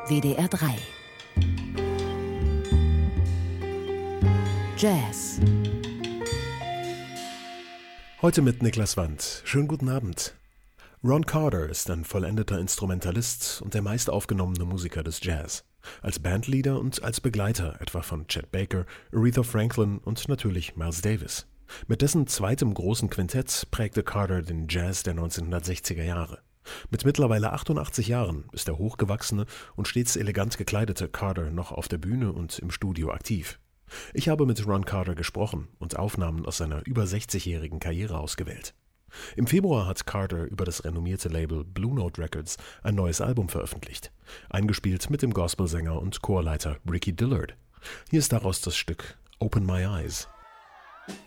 WDR 3 Jazz. Heute mit Niklas Wandt. Schönen guten Abend. Ron Carter ist ein vollendeter Instrumentalist und der meist aufgenommene Musiker des Jazz. Als Bandleader und als Begleiter etwa von Chet Baker, Aretha Franklin und natürlich Miles Davis. Mit dessen zweitem großen Quintett prägte Carter den Jazz der 1960er Jahre. Mit mittlerweile 88 Jahren ist der hochgewachsene und stets elegant gekleidete Carter noch auf der Bühne und im Studio aktiv. Ich habe mit Ron Carter gesprochen und Aufnahmen aus seiner über 60-jährigen Karriere ausgewählt. Im Februar hat Carter über das renommierte Label Blue Note Records ein neues Album veröffentlicht, eingespielt mit dem Gospelsänger und Chorleiter Ricky Dillard. Hier ist daraus das Stück Open My Eyes.